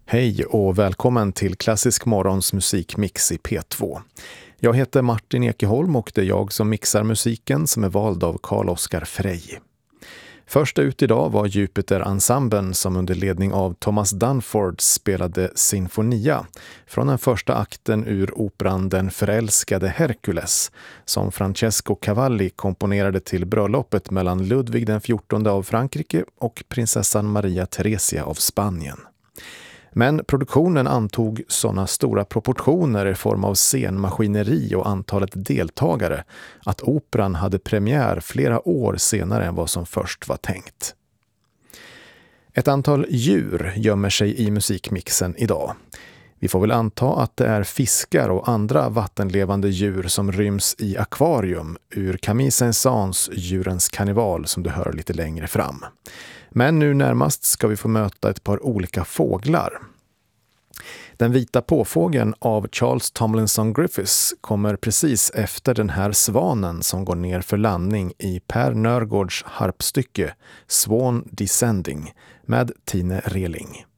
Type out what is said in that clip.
Hej och välkommen till Klassisk Morgons musikmix i P2. Jag heter Martin Ekeholm och det är jag som mixar musiken som är vald av Carl-Oskar Frey. Först ut idag var Jupiter-ensemblen som under ledning av Thomas Dunford spelade Sinfonia från den första akten ur operan Den förälskade Hercules som Francesco Cavalli komponerade till bröllopet mellan Ludvig den 14 av Frankrike och prinsessan Maria Theresia av Spanien. Men produktionen antog sådana stora proportioner i form av scenmaskineri och antalet deltagare att operan hade premiär flera år senare än vad som först var tänkt. Ett antal djur gömmer sig i musikmixen idag. Vi får väl anta att det är fiskar och andra vattenlevande djur som ryms i akvarium ur Camille Saint-Saëns Djurens karneval som du hör lite längre fram. Men nu närmast ska vi få möta ett par olika fåglar. Den vita påfågeln av Charles Tomlinson Griffiths kommer precis efter den här svanen som går ner för landning i Per Nørgaards harpstycke Swan Descending med Tine Reling.